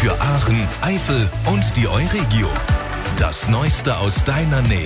Für Aachen, Eifel und die Euregio. Das Neueste aus deiner Nähe.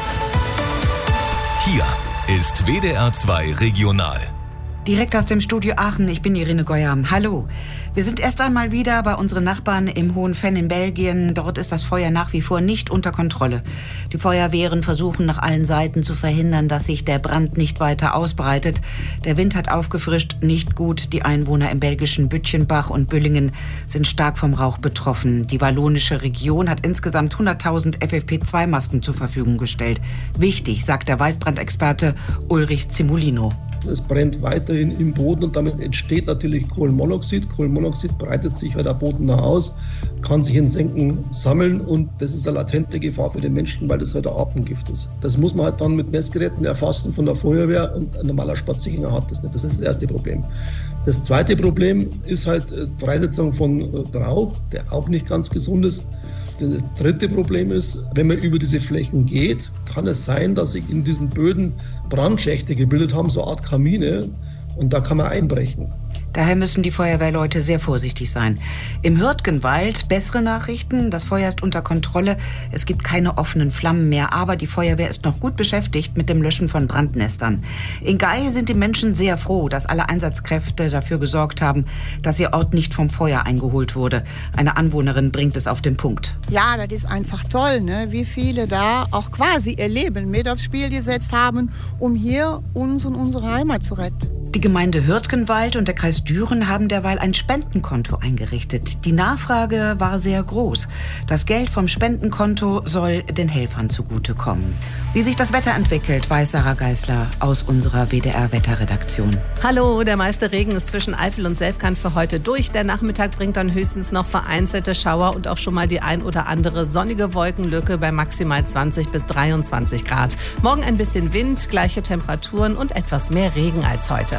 Hier ist WDR 2 Regional. Direkt aus dem Studio Aachen, ich bin Irene Goyer. Hallo. Wir sind erst einmal wieder bei unseren Nachbarn im Hohen Venn in Belgien. Dort ist das Feuer nach wie vor nicht unter Kontrolle. Die Feuerwehren versuchen nach allen Seiten zu verhindern, dass sich der Brand nicht weiter ausbreitet. Der Wind hat aufgefrischt, nicht gut. Die Einwohner im belgischen Bütchenbach und Büllingen sind stark vom Rauch betroffen. Die wallonische Region hat insgesamt 100.000 FFP2-Masken zur Verfügung gestellt. Wichtig, sagt der Waldbrandexperte Ulrich Zimulino. Es brennt weiterhin im Boden und damit entsteht natürlich Kohlenmonoxid. Kohlenmonoxid breitet sich halt am Boden nach aus, kann sich in Senken sammeln und das ist eine latente Gefahr für den Menschen, weil das halt ein Atemgift ist. Das muss man halt dann mit Messgeräten erfassen von der Feuerwehr und ein normaler Spaziergänger hat das nicht. Das ist das erste Problem. Das zweite Problem ist halt die Freisetzung von Rauch, der auch nicht ganz gesund ist. Das dritte Problem ist, wenn man über diese Flächen geht, kann es sein, dass sich in diesen Böden Brandschächte gebildet haben, so eine Art Kamine, und da kann man einbrechen. Daher müssen die Feuerwehrleute sehr vorsichtig sein. Im Hürtgenwald bessere Nachrichten. Das Feuer ist unter Kontrolle. Es gibt keine offenen Flammen mehr. Aber die Feuerwehr ist noch gut beschäftigt mit dem Löschen von Brandnestern. In Gay sind die Menschen sehr froh, dass alle Einsatzkräfte dafür gesorgt haben, dass ihr Ort nicht vom Feuer eingeholt wurde. Eine Anwohnerin bringt es auf den Punkt. Ja, das ist einfach toll, ne? Wie viele da auch quasi ihr Leben mit aufs Spiel gesetzt haben, um hier uns und unsere Heimat zu retten. Die Gemeinde Hürtgenwald und der Kreis Düren haben derweil ein Spendenkonto eingerichtet. Die Nachfrage war sehr groß. Das Geld vom Spendenkonto soll den Helfern zugutekommen. Wie sich das Wetter entwickelt, weiß Sarah Geisler aus unserer WDR-Wetterredaktion. Hallo, der meiste Regen ist zwischen Eifel und Selfkant für heute durch. Der Nachmittag bringt dann höchstens noch vereinzelte Schauer und auch schon mal die ein oder andere sonnige Wolkenlücke bei maximal 20 bis 23 Grad. Morgen ein bisschen Wind, gleiche Temperaturen und etwas mehr Regen als heute.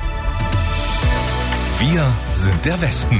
Wir sind der Westen.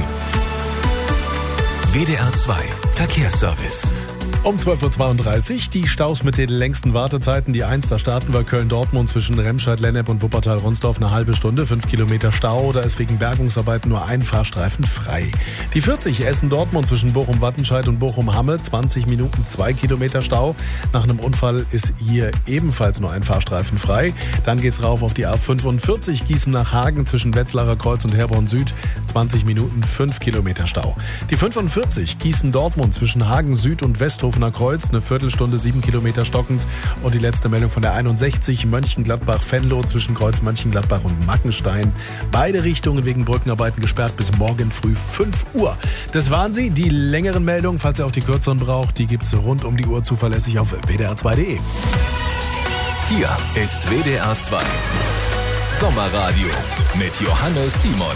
WDR 2 Verkehrsservice. Um 12.32 Uhr die Staus mit den längsten Wartezeiten. Die 1, da starten wir Köln-Dortmund zwischen Remscheid-Lennep und Wuppertal-Ronsdorf eine halbe Stunde, 5 Kilometer Stau. Da ist wegen Bergungsarbeiten nur ein Fahrstreifen frei. Die 40 Essen-Dortmund zwischen Bochum-Wattenscheid und Bochum-Hamme, 20 Minuten, 2 Kilometer Stau. Nach einem Unfall ist hier ebenfalls nur ein Fahrstreifen frei. Dann geht's rauf auf die A45 Gießen nach Hagen zwischen Wetzlarer Kreuz und Herborn Süd, 20 Minuten, 5 Kilometer Stau. Die 45 Gießen-Dortmund zwischen Hagen Süd und Westhofener Kreuz, eine Viertelstunde, 7 Kilometer stockend. Und die letzte Meldung von der 61 Mönchengladbach-Venlo zwischen Kreuz Mönchengladbach und Mackenstein. Beide Richtungen wegen Brückenarbeiten gesperrt bis morgen früh 5 Uhr. Das waren sie, die längeren Meldungen. Falls ihr auch die kürzeren braucht, die gibt's rund um die Uhr zuverlässig auf wdr2.de. Hier ist WDR 2 Sommerradio mit Johannes Simon.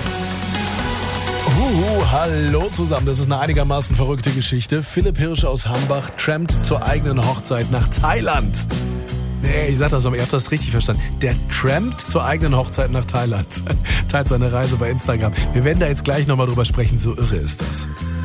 Hallo zusammen, das ist eine einigermaßen verrückte Geschichte. Philipp Hirsch aus Hambach trampt zur eigenen Hochzeit nach Thailand. Nee, ich sag das aber, ihr habt das richtig verstanden. Der trampt zur eigenen Hochzeit nach Thailand. Teilt seine Reise bei Instagram. Wir werden da jetzt gleich nochmal drüber sprechen, so irre ist das.